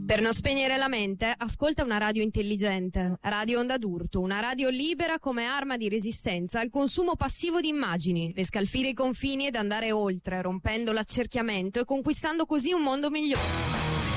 Per non spegnere la mente, ascolta una radio intelligente. Radio Onda d'Urto, una radio libera come arma di resistenza al consumo passivo di immagini, per scalfire i confini ed andare oltre, rompendo l'accerchiamento e conquistando così un mondo migliore.